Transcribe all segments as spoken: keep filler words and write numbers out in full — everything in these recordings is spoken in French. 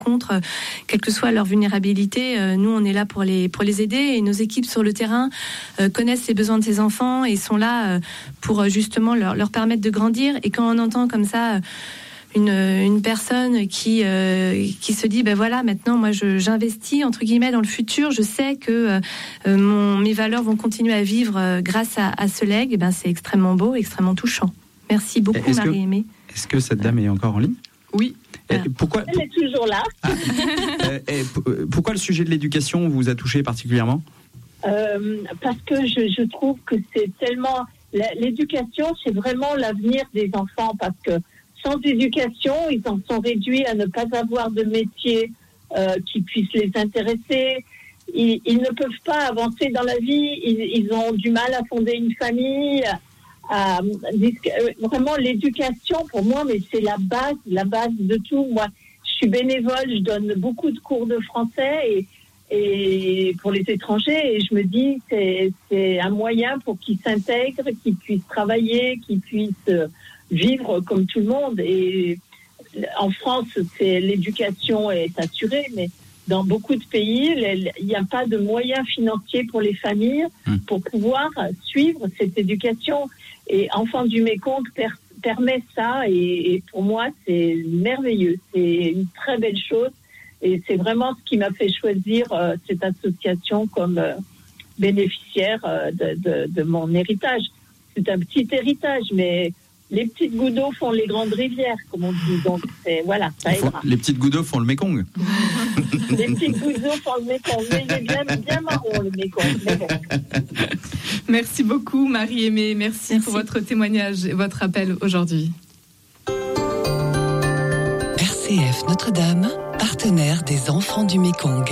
contre, quelle que soit leur vulnérabilité, euh, nous on est là pour les pour les aider, et nos équipes sur le terrain euh, connaissent les besoins de ces enfants et sont là euh, pour justement leur leur permettre de grandir. Et quand on entend comme ça euh, une une personne qui euh, qui se dit ben voilà, maintenant moi je j'investis entre guillemets dans le futur, je sais que euh, mon mes valeurs vont continuer à vivre euh, grâce à, à ce legs, et ben c'est extrêmement beau, extrêmement touchant. Merci beaucoup, est-ce Marie-Aimée. Que, est-ce que cette dame est encore en ligne ? Oui. Et pourquoi, Elle est toujours là. Ah, euh, et pourquoi le sujet de l'éducation vous a touché particulièrement ? euh, Parce que je, je trouve que c'est tellement... L'éducation, c'est vraiment l'avenir des enfants, parce que sans éducation, ils en sont réduits à ne pas avoir de métier euh, qui puisse les intéresser. Ils, ils ne peuvent pas avancer dans la vie. Ils, ils ont du mal à fonder une famille. À, vraiment, l'éducation, pour moi, mais c'est la base, la base de tout. Moi, je suis bénévole, je donne beaucoup de cours de français et, et pour les étrangers, et je me dis c'est c'est un moyen pour qu'ils s'intègrent, qu'ils puissent travailler, qu'ils puissent vivre comme tout le monde. Et en France, c'est l'éducation est assurée, mais dans beaucoup de pays, il n'y a pas de moyens financiers pour les familles pour pouvoir suivre cette éducation. Et Enfants du Mékong per- permet ça, et, et pour moi, c'est merveilleux. C'est une très belle chose, et c'est vraiment ce qui m'a fait choisir euh, cette association comme euh, bénéficiaire euh, de, de, de mon héritage. C'est un petit héritage, mais les petites gouttes d'eau font les grandes rivières, comme on dit. Donc, c'est, voilà, ça aidera. Les petites gouttes d'eau font le Mékong. Les petites gouttes d'eau font le Mékong. Mais il est bien, bien marron, le Mékong. Mais bon. Merci beaucoup, Marie-Aimée. Merci, Merci pour votre témoignage et votre appel aujourd'hui. R C F Notre-Dame, partenaire des enfants du Mékong.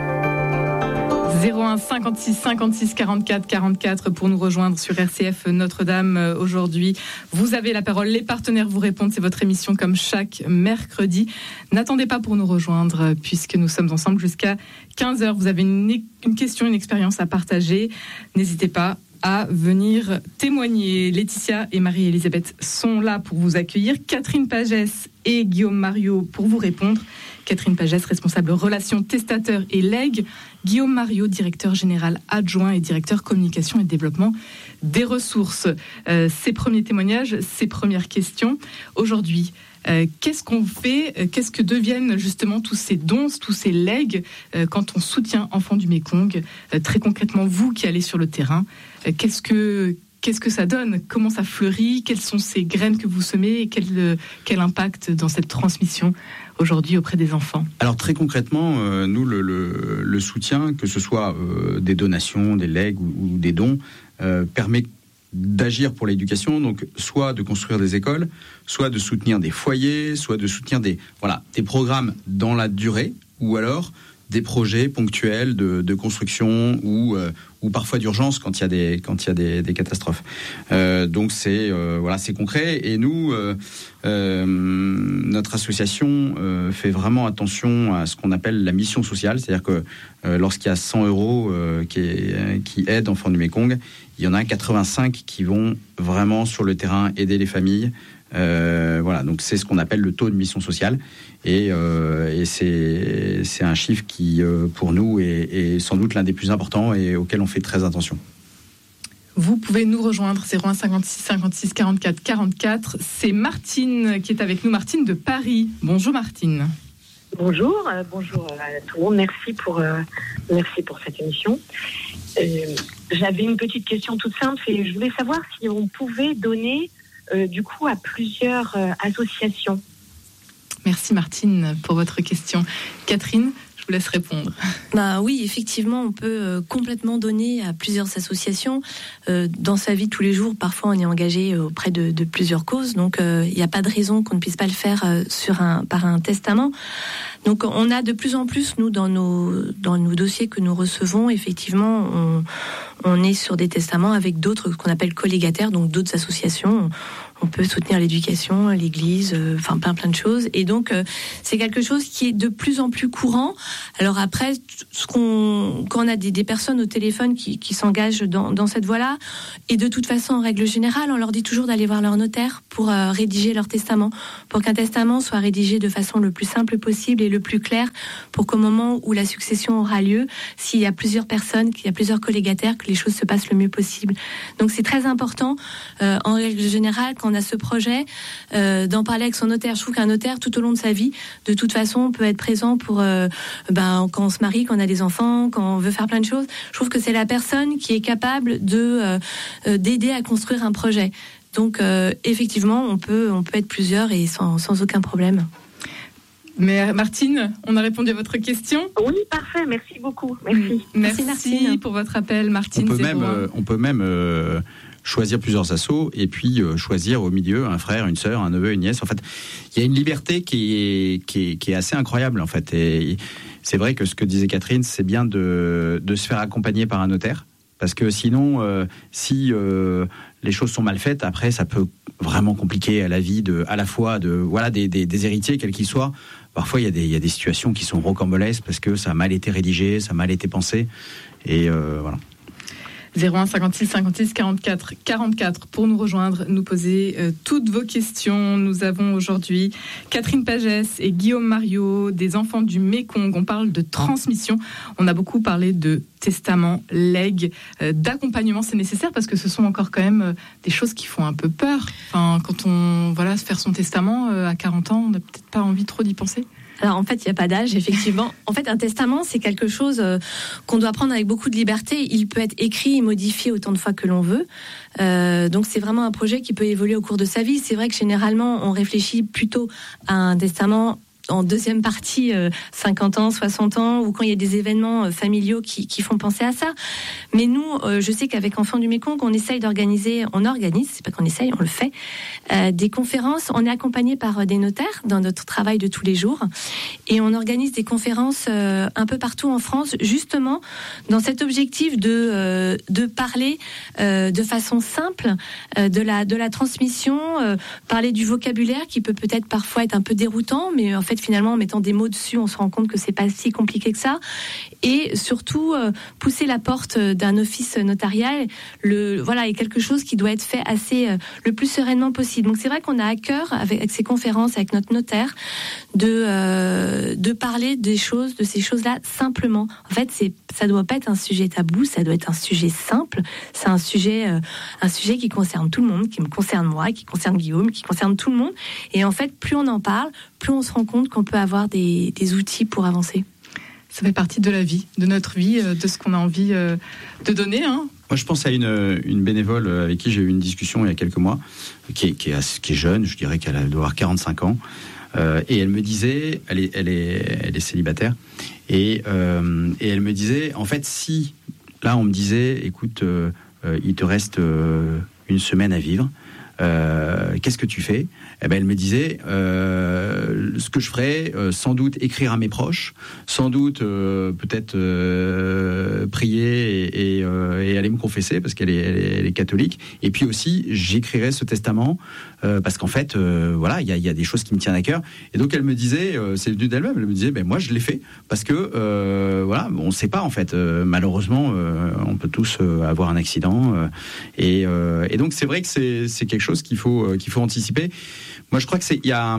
zéro un cinquante-six cinquante-six quarante-quatre quarante-quatre pour nous rejoindre sur R C F Notre-Dame aujourd'hui. Vous avez la parole, les partenaires vous répondent, c'est votre émission comme chaque mercredi. N'attendez pas pour nous rejoindre puisque nous sommes ensemble jusqu'à quinze heures. Vous avez une, une question, une expérience à partager, n'hésitez pas à venir témoigner. Laetitia et Marie-Elisabeth sont là pour vous accueillir. Catherine Pagès et Guillaume Mariot pour vous répondre. Catherine Pagès, responsable relations testateur et legs. Guillaume Mariot, directeur général adjoint et directeur communication et développement des ressources. Euh, ces premiers témoignages, ces premières questions. Aujourd'hui, euh, qu'est-ce qu'on fait euh, Qu'est-ce que deviennent justement tous ces dons, tous ces legs euh, quand on soutient Enfants du Mékong euh, très concrètement, vous qui allez sur le terrain, euh, qu'est-ce que... Qu'est-ce que ça donne ? Comment ça fleurit ? Quelles sont ces graines que vous semez ? Et quel, quel impact dans cette transmission aujourd'hui auprès des enfants ? Alors très concrètement, euh, nous, le, le, le soutien, que ce soit euh, des donations, des legs ou, ou des dons, euh, permet d'agir pour l'éducation, donc soit de construire des écoles, soit de soutenir des foyers, soit de soutenir des, voilà, des programmes dans la durée, ou alors des projets ponctuels de, de construction ou, euh, ou parfois d'urgence quand il y a des, quand il y a des, des catastrophes. Euh, donc c'est, euh, voilà, c'est concret. Et nous, euh, euh, notre association euh, fait vraiment attention à ce qu'on appelle la mission sociale. C'est-à-dire que euh, lorsqu'il y a cent euros euh, qui, est, qui aident Enfants du Mékong, il y en a quatre-vingt-cinq qui vont vraiment sur le terrain aider les familles. Euh, voilà, donc c'est ce qu'on appelle le taux de mission sociale, et, euh, et c'est, c'est un chiffre qui, euh, pour nous, est, est sans doute l'un des plus importants et auquel on fait très attention. Vous pouvez nous rejoindre, zéro un cinquante-six cinquante-six quarante-quatre quarante-quatre. C'est Martine qui est avec nous, Martine de Paris. Bonjour Martine. Bonjour, euh, bonjour à tout le monde. Merci pour, euh, merci pour cette émission. Euh, j'avais une petite question toute simple, et je voulais savoir si on pouvait donner Euh, du coup à plusieurs euh, associations. Merci Martine pour votre question. Catherine, je vous laisse répondre. Bah oui, effectivement, on peut euh, complètement donner à plusieurs associations. Euh, dans sa vie de tous les jours, parfois on est engagé auprès de, de plusieurs causes, donc il euh, n'y a pas de raison qu'on ne puisse pas le faire euh, sur un, par un testament. Donc on a de plus en plus, nous, dans nos, dans nos dossiers que nous recevons, effectivement, on, on est sur des testaments avec d'autres, ce qu'on appelle collégataires, donc d'autres associations. on peut soutenir l'éducation, l'église, euh, enfin plein plein de choses. Et donc euh, c'est quelque chose qui est de plus en plus courant. Alors après, ce qu'on, quand on a des, des personnes au téléphone qui, qui s'engagent dans, dans cette voie-là, et de toute façon en règle générale, on leur dit toujours d'aller voir leur notaire pour euh, rédiger leur testament, pour qu'un testament soit rédigé de façon le plus simple possible et le plus clair, pour qu'au moment où la succession aura lieu, s'il y a plusieurs personnes, qu'il y a plusieurs collégataires, que les choses se passent le mieux possible. Donc c'est très important, euh, en règle générale, quand on a ce projet, euh, d'en parler avec son notaire. Je trouve qu'un notaire, tout au long de sa vie, de toute façon, peut être présent pour, euh, ben, quand on se marie, quand on a des enfants, quand on veut faire plein de choses. Je trouve que c'est la personne qui est capable de euh, d'aider à construire un projet. Donc, euh, effectivement, on peut, on peut être plusieurs et sans, sans aucun problème. Mais Martine, on a répondu à votre question. Oui, parfait. Merci beaucoup. Merci. Merci, Merci pour votre appel, Martine. On peut même, euh, on peut même euh, choisir plusieurs assos et puis euh, choisir au milieu un frère, une sœur, un neveu, une nièce. En fait, il y a une liberté qui est, qui est, qui est assez incroyable, en fait. Et c'est vrai que ce que disait Catherine, c'est bien de, de se faire accompagner par un notaire. Parce que sinon, euh, si euh, les choses sont mal faites, après, ça peut vraiment compliquer la vie de, à la fois de, voilà, des, des, des héritiers, quels qu'ils soient. Parfois, il y a des, il y a des situations qui sont rocambolesques parce que ça a mal été rédigé, ça a mal été pensé. Et euh, voilà. zéro un cinquante-six cinquante-six quarante-quatre quarante-quatre pour nous rejoindre, nous poser euh, toutes vos questions. Nous avons aujourd'hui Catherine Pagès et Guillaume Mariot, des enfants du Mékong. On parle de transmission. On a beaucoup parlé de testament, legs, euh, d'accompagnement. C'est nécessaire parce que ce sont encore quand même euh, des choses qui font un peu peur. Enfin, quand on voilà faire son testament euh, à quarante ans, on n'a peut-être pas envie trop d'y penser. Alors en fait, il n'y a pas d'âge, effectivement. En fait, un testament, c'est quelque chose euh, qu'on doit prendre avec beaucoup de liberté. Il peut être écrit et modifié autant de fois que l'on veut. Euh, donc c'est vraiment un projet qui peut évoluer au cours de sa vie. C'est vrai que généralement, on réfléchit plutôt à un testament en deuxième partie, euh, cinquante ans, soixante ans, ou quand il y a des événements euh, familiaux qui, qui font penser à ça. Mais nous, euh, je sais qu'avec Enfants du Mékong, on essaye d'organiser, on organise, c'est pas qu'on essaye, on le fait, euh, des conférences. On est accompagné par euh, des notaires dans notre travail de tous les jours. Et on organise des conférences euh, un peu partout en France, justement dans cet objectif de, euh, de parler euh, de façon simple euh, de, la, de la transmission, euh, parler du vocabulaire qui peut peut-être parfois être un peu déroutant, mais en fait, finalement, en mettant des mots dessus, on se rend compte que c'est pas si compliqué que ça. Et surtout, euh, pousser la porte d'un office notarial, le, voilà, est quelque chose qui doit être fait assez, euh, le plus sereinement possible. Donc, c'est vrai qu'on a à cœur, avec, avec ces conférences, avec notre notaire, de, euh, de parler des choses, de ces choses-là, simplement. En fait, c'est, ça doit pas être un sujet tabou, ça doit être un sujet simple. C'est un sujet, euh, un sujet qui concerne tout le monde, qui me concerne moi, qui concerne Guillaume, qui concerne tout le monde. Et en fait, plus on en parle, plus on se rend compte qu'on peut avoir des, des outils pour avancer. Ça fait partie de la vie, de notre vie, de ce qu'on a envie de donner. Hein. Moi, je pense à une, une bénévole avec qui j'ai eu une discussion il y a quelques mois, qui est, qui est, qui est jeune, je dirais qu'elle doit avoir quarante-cinq ans, euh, et elle me disait, elle est, elle est, elle est célibataire, et, euh, et elle me disait, en fait, si, là, on me disait, écoute, euh, euh, il te reste euh, une semaine à vivre, Euh, qu'est-ce que tu fais ? Eh ben, elle me disait, euh, ce que je ferais, euh, sans doute écrire à mes proches, sans doute euh, peut-être euh, prier et, et, euh, et aller me confesser parce qu'elle est, elle est, elle est catholique. Et puis aussi, j'écrirais ce testament euh, parce qu'en fait, euh, voilà, il y a, y a des choses qui me tiennent à cœur. Et donc elle me disait, euh, c'est venu d'elle-même, elle me disait, ben moi je l'ai fait parce que euh, voilà, on ne sait pas en fait. Euh, malheureusement, euh, on peut tous euh, avoir un accident euh, et, euh, et donc c'est vrai que c'est, c'est quelque chose qu'il faut euh, qu'il faut anticiper. Moi, je crois que c'est il y a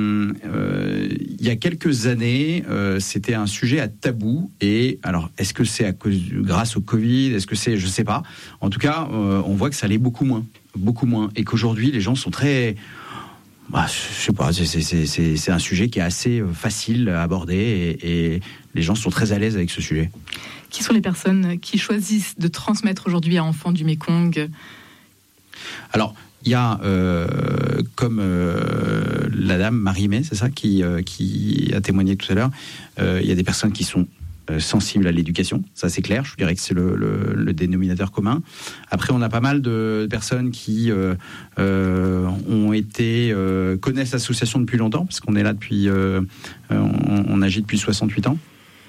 euh, il y a quelques années, euh, c'était un sujet à tabou. Et alors, est-ce que c'est à cause grâce au Covid ? Est-ce que c'est, je sais pas. En tout cas, euh, on voit que ça allait beaucoup moins, beaucoup moins, et qu'aujourd'hui, les gens sont très, bah, je sais pas, c'est, c'est, c'est, c'est un sujet qui est assez facile à aborder, et, et les gens sont très à l'aise avec ce sujet. Qui sont les personnes qui choisissent de transmettre aujourd'hui à Enfants du Mékong ? Alors, il y a, euh, comme euh, la dame Marie-Mé, c'est ça, qui, euh, qui a témoigné tout à l'heure, euh, il y a des personnes qui sont euh, sensibles à l'éducation, ça c'est clair, je dirais que c'est le, le, le dénominateur commun. Après, on a pas mal de personnes qui euh, euh, ont été, euh, connaissent l'association depuis longtemps, parce qu'on est là depuis, euh, on, on agit depuis soixante-huit ans.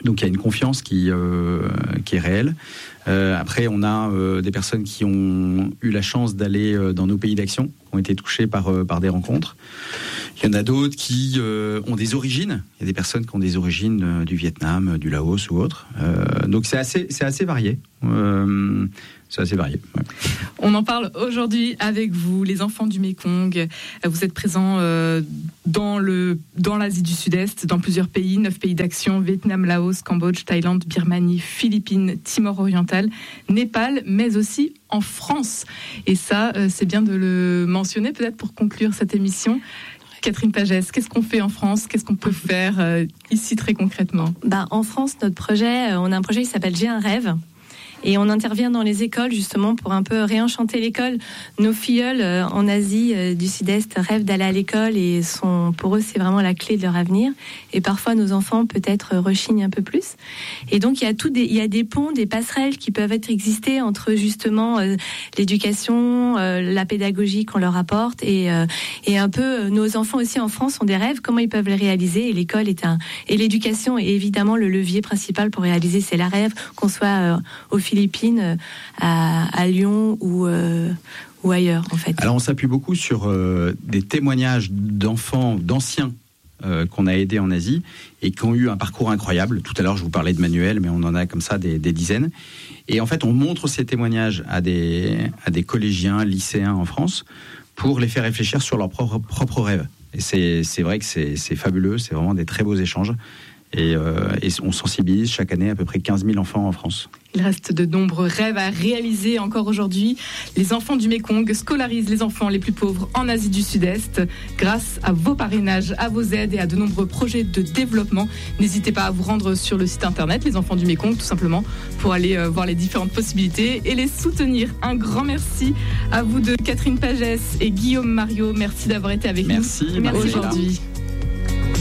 Donc il y a une confiance qui, euh, qui est réelle. Euh, après, on a euh, des personnes qui ont eu la chance d'aller euh, dans nos pays d'action, qui ont été touchés par, euh, par des rencontres. Il y en a d'autres qui euh, ont des origines. Il y a des personnes qui ont des origines euh, du Vietnam, du Laos ou autre. Euh, donc c'est assez, c'est assez varié. Euh, c'est assez varié. Ouais. On en parle aujourd'hui avec vous, les enfants du Mékong. Vous êtes présents euh, dans, le, dans l'Asie du Sud-Est, dans plusieurs pays, neuf pays d'action, Vietnam, Laos, Cambodge, Thaïlande, Birmanie, Philippines, Timor oriental, Népal, mais aussi en France. Et ça, euh, c'est bien de le mentionner peut-être pour conclure cette émission. Catherine Pagès, qu'est-ce qu'on fait en France ? Qu'est-ce qu'on peut faire euh, ici très concrètement ? Bah, en France, notre projet, on a un projet qui s'appelle J'ai un rêve. Et on intervient dans les écoles justement pour un peu réenchanter l'école. Nos filleuls euh, en Asie euh, du Sud-Est rêvent d'aller à l'école et sont, pour eux, c'est vraiment la clé de leur avenir. Et parfois, nos enfants peut-être rechignent un peu plus. Et donc, il y a tout des, il y a des ponts, des passerelles qui peuvent être exister entre justement euh, l'éducation, euh, la pédagogie qu'on leur apporte et euh, et un peu euh, nos enfants aussi en France ont des rêves. Comment ils peuvent les réaliser ? Et l'école est un et l'éducation est évidemment le levier principal pour réaliser ces rêves, qu'on soit euh, au Philippines, à, à Lyon ou, euh, ou ailleurs, en fait. Alors, on s'appuie beaucoup sur euh, des témoignages d'enfants, d'anciens euh, qu'on a aidés en Asie et qui ont eu un parcours incroyable. Tout à l'heure, je vous parlais de Manuel, mais on en a comme ça des, des dizaines. Et en fait, on montre ces témoignages à des, à des collégiens, lycéens en France pour les faire réfléchir sur leurs propres, propres rêves. Et c'est, c'est vrai que c'est, c'est fabuleux, c'est vraiment des très beaux échanges. Et, euh, et on sensibilise chaque année à peu près quinze mille enfants en France. Il reste de nombreux rêves à réaliser encore aujourd'hui. Les enfants du Mékong scolarisent les enfants les plus pauvres en Asie du Sud-Est grâce à vos parrainages, à vos aides et à de nombreux projets de développement. N'hésitez pas à vous rendre sur le site internet Les Enfants du Mékong, tout simplement, pour aller euh, voir les différentes possibilités et les soutenir. Un grand merci à vous deux, Catherine Pagès et Guillaume Mariot. Merci d'avoir été avec merci, nous merci aujourd'hui.